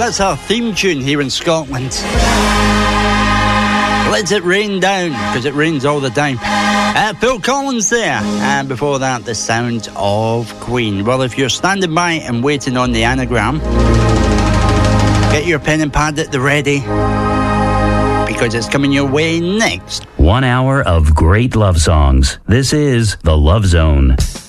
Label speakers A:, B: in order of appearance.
A: That's our theme tune here in Scotland. Let it rain down, because it rains all the time. Phil Collins there. And before that, the sound of Queen. Well, if you're standing by and waiting on the anagram, get your pen and pad at the ready, because it's coming your way next.
B: 1 hour of great love songs. This is The Love Zone.